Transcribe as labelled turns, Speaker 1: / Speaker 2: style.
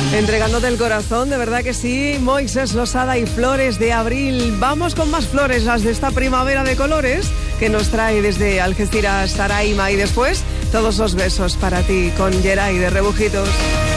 Speaker 1: Entregándote el corazón, de verdad que sí. Moisés Losada y Flores de Abril. Vamos con más flores, las de esta primavera de colores que nos trae desde Algeciras Saraima. Y después, todos los besos para ti con Geray de Rebujitos.